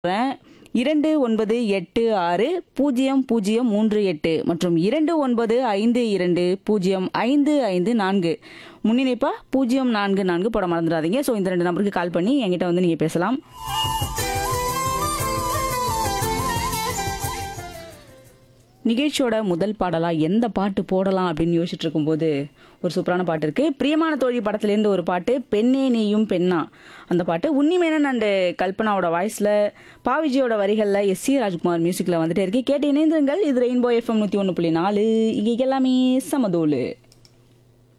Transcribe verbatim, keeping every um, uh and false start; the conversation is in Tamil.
இரண்டு ஒன்பது எட்டு ஆறு பூஜ்ஜியம் பூஜ்ஜியம் மூன்று எட்டு மற்றும் இரண்டு ஒன்பது ஐந்து இரண்டு பூஜ்ஜியம் ஐந்து ஐந்து நான்கு முன்னிணைப்பா பூஜ்ஜியம் நான்கு நான்கு போட மறந்துடாதீங்க. ஸோ இந்த ரெண்டு நம்பருக்கு கால் பண்ணி என்கிட்ட வந்து நீங்கள் பேசலாம். நிகழ்ச்சியோட முதல் பாடலாக எந்த பாட்டு போடலாம் அப்படின்னு யோசிச்சுட்டு இருக்கும்போது ஒரு சூப்பரான பாட்டு இருக்குது. பிரியமான தோழி படத்துலேருந்து ஒரு பாட்டு, பெண்ணே நீயும் பெண்ணா. அந்த பாட்டு உன்னிமேனன் அண்டு கல்பனாவோட வாய்ஸில், பாவிஜியோட வரிகளில், எஸ் சி ராஜ்குமார் மியூசிக்கில் வந்துட்டே இருக்கு. கேட்டு இணைந்திருங்கள். இது ரெயின்போ எஃப்எம் நூற்றி ஒன்று புள்ளி நாலு. இங்கே எல்லாமே சமதோலு.